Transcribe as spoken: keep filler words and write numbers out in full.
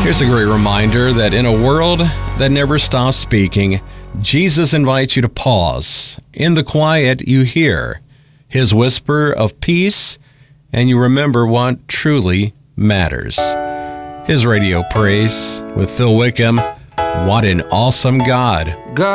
Here's a great reminder that in a world that never stops speaking, Jesus invites you to pause. In the quiet, you hear His whisper of peace, and you remember what truly matters. His Radio Praise with Phil Wickham. What an awesome God. God.